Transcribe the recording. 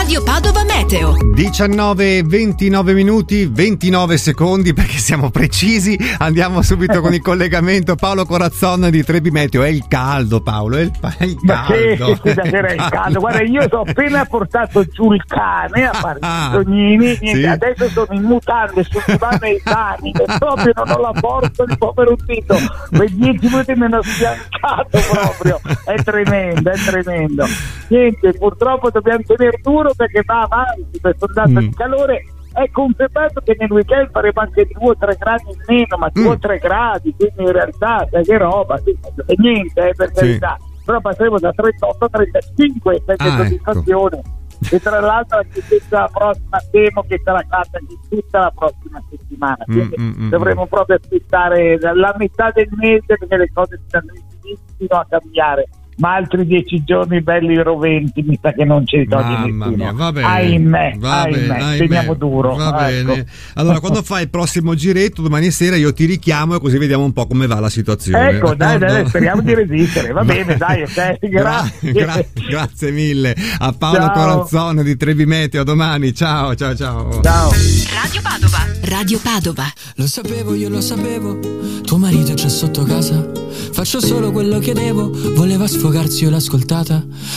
Radio Padova Meteo. 19:29 minuti 29 secondi, perché siamo precisi. Andiamo subito con il collegamento. Paolo Corazzon di Trebi Meteo. È il caldo, Paolo, è il caldo. Sì, stasera è il caldo. Guarda, io ho appena portato giù il cane a fare i sognini, sì. Adesso sono in mutande sul divano ai cani e proprio non ho la forza di povero dito. Quei 10 minuti mi hanno sfiancato proprio. È tremendo. Niente, purtroppo dobbiamo tenere duro perché va avanti questa ondata di calore. È confermato che nel weekend faremo anche 2 o 3 gradi in meno, ma 2 o 3 gradi, quindi in realtà che roba, è niente, per carità. Però passeremo da 38 a 35 per soddisfazione. Ecco. E tra l'altro anche questa prossima temo che sarà calda di tutta la prossima settimana, quindi dovremo proprio aspettare la metà del mese perché le cose stanno a cambiare. Ma altri 10 giorni belli roventi mi sa che non ce li toglie Mamma nessuno. mia, va bene. Ahimè, teniamo duro. Va bene. Allora, quando fai il prossimo giretto domani sera io ti richiamo e così vediamo un po' come va la situazione. Ecco, dai, speriamo di resistere. Va bene, dai, ok, grazie. Grazie mille a Paolo Corazzon di Trebi Meteo. A domani, ciao. Radio Padova. Lo sapevo, io lo sapevo. Tuo marito c'è sotto casa. Faccio solo quello che devo. Voleva sfogarsi, io l'ho ascoltata.